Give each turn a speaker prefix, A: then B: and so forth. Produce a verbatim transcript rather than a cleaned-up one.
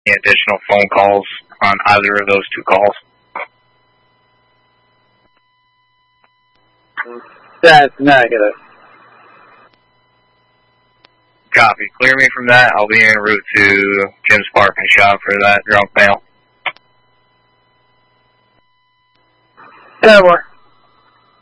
A: any additional phone calls on either of those two calls.
B: That's negative.
A: Copy. Clear me from that. I'll be en route to Jim's parking shop for that drunk mail.
B: That works.